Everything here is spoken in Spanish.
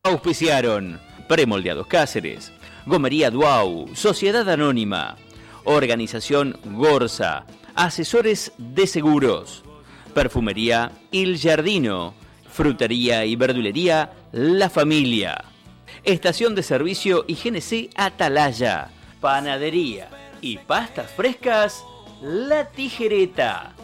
Auspiciaron Premoldeados Cáceres, Gomería Duau, Sociedad Anónima, Organización Gorza, Asesores de Seguros, Perfumería Il Giardino, Frutería y Verdulería La Familia, Estación de Servicio y GNC Atalaya, Panadería y Pastas Frescas La Tijereta.